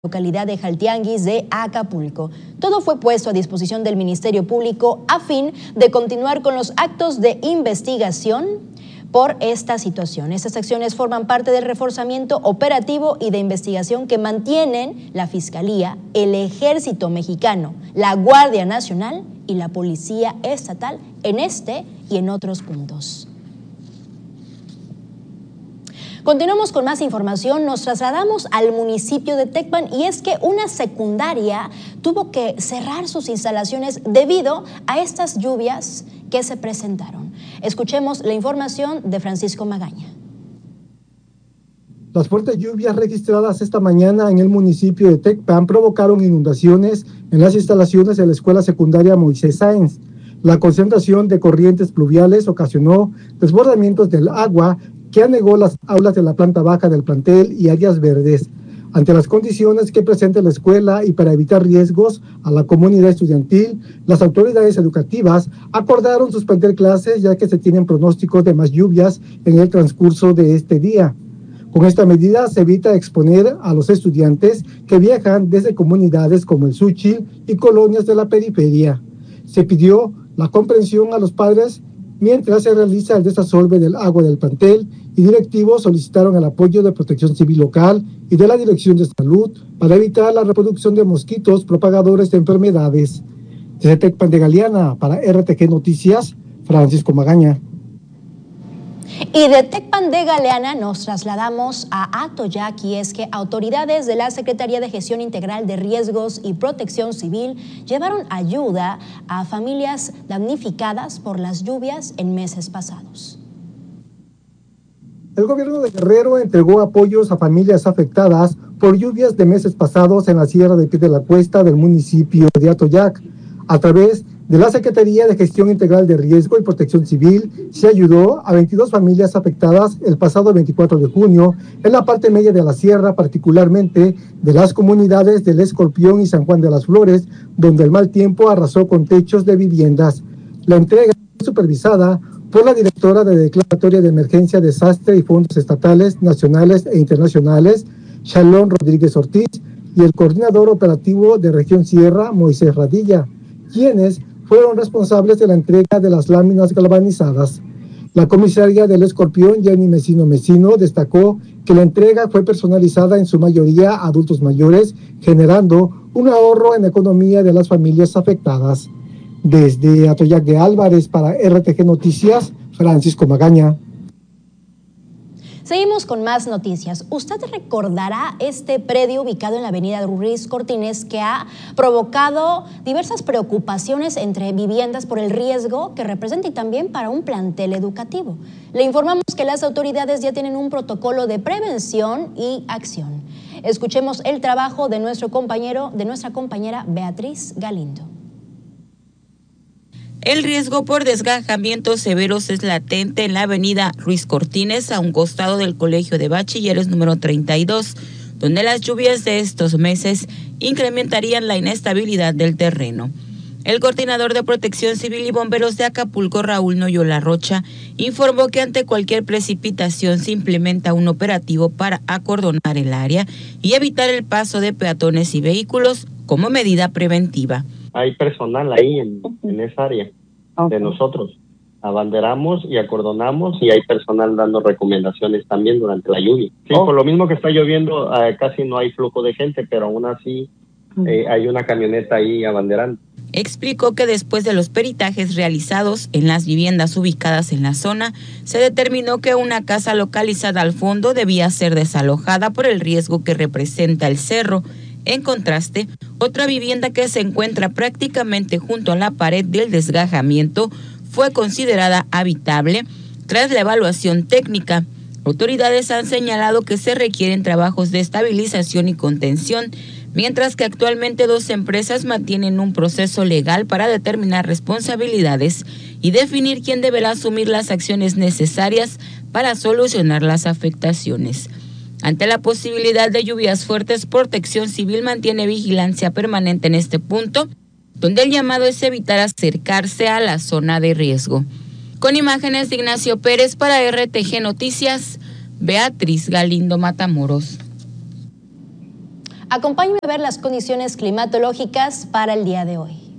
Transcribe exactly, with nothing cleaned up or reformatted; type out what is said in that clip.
localidad de Jaltianguis de Acapulco. Todo fue puesto a disposición del Ministerio Público a fin de continuar con los actos de investigación por esta situación. Estas acciones forman parte del reforzamiento operativo y de investigación que mantienen la Fiscalía, el Ejército Mexicano, la Guardia Nacional y la Policía Estatal en este y en otros puntos. Continuamos con más información. Nos trasladamos al municipio de Tecpan y es que una secundaria tuvo que cerrar sus instalaciones debido a estas lluvias que se presentaron. Escuchemos la información de Francisco Magaña. Las fuertes lluvias registradas esta mañana en el municipio de Tecpan provocaron inundaciones en las instalaciones de la escuela secundaria Moisés Sáenz. La concentración de corrientes pluviales ocasionó desbordamientos del agua que anegó las aulas de la planta baja del plantel y áreas verdes. Ante las condiciones que presenta la escuela y para evitar riesgos a la comunidad estudiantil, las autoridades educativas acordaron suspender clases ya que se tienen pronósticos de más lluvias en el transcurso de este día. Con esta medida se evita exponer a los estudiantes que viajan desde comunidades como el Xúchitl y colonias de la periferia. Se pidió la comprensión a los padres mientras se realiza el desasolve del agua del plantel, y directivos solicitaron el apoyo de Protección Civil local y de la Dirección de Salud para evitar la reproducción de mosquitos propagadores de enfermedades. Desde Tecpan de Galeana, para R T G Noticias, Francisco Magaña. Y de Tecpan de Galeana nos trasladamos a Atoyac, y es que autoridades de la Secretaría de Gestión Integral de Riesgos y Protección Civil llevaron ayuda a familias damnificadas por las lluvias en meses pasados. El gobierno de Guerrero entregó apoyos a familias afectadas por lluvias de meses pasados en la Sierra de Pie de la Cuesta del municipio de Atoyac. A través de la Secretaría de Gestión Integral de Riesgo y Protección Civil, se ayudó a veintidós familias afectadas el pasado veinticuatro de junio en la parte media de la sierra, particularmente de las comunidades del Escorpión y San Juan de las Flores, donde el mal tiempo arrasó con techos de viviendas. La entrega fue supervisada por la directora de Declaratoria de Emergencia, Desastre y Fondos Estatales, Nacionales e Internacionales, Shalom Rodríguez Ortiz, y el coordinador operativo de Región Sierra, Moisés Radilla, quienes fueron responsables de la entrega de las láminas galvanizadas. La comisaria del Escorpión, Jenny Mesino Mesino, destacó que la entrega fue personalizada en su mayoría a adultos mayores, generando un ahorro en la economía de las familias afectadas. Desde Atoyac de Álvarez, para R T G Noticias, Francisco Magaña. Seguimos con más noticias. Usted recordará este predio ubicado en la avenida Ruiz Cortines que ha provocado diversas preocupaciones entre viviendas por el riesgo que representa y también para un plantel educativo. Le informamos que las autoridades ya tienen un protocolo de prevención y acción. Escuchemos el trabajo de nuestro compañero, de nuestra compañera Beatriz Galindo. El riesgo por desgajamientos severos es latente en la avenida Ruiz Cortines, a un costado del Colegio de Bachilleres número treinta y dos, donde las lluvias de estos meses incrementarían la inestabilidad del terreno. El coordinador de Protección Civil y Bomberos de Acapulco, Raúl Noyola Rocha, informó que ante cualquier precipitación se implementa un operativo para acordonar el área y evitar el paso de peatones y vehículos como medida preventiva. Hay personal ahí en, en esa área okay. de nosotros. Abanderamos y acordonamos y hay personal dando recomendaciones también durante la lluvia. Sí, oh. por lo mismo que está lloviendo, eh, casi no hay flujo de gente, pero aún así eh, hay una camioneta ahí abanderando. Explicó que después de los peritajes realizados en las viviendas ubicadas en la zona, se determinó que una casa localizada al fondo debía ser desalojada por el riesgo que representa el cerro. En contraste, otra vivienda que se encuentra prácticamente junto a la pared del desgajamiento fue considerada habitable tras la evaluación técnica. Autoridades han señalado que se requieren trabajos de estabilización y contención, mientras que actualmente dos empresas mantienen un proceso legal para determinar responsabilidades y definir quién deberá asumir las acciones necesarias para solucionar las afectaciones. Ante la posibilidad de lluvias fuertes, Protección Civil mantiene vigilancia permanente en este punto, donde el llamado es evitar acercarse a la zona de riesgo. Con imágenes de Ignacio Pérez para R T G Noticias, Beatriz Galindo Matamoros. Acompáñame a ver las condiciones climatológicas para el día de hoy.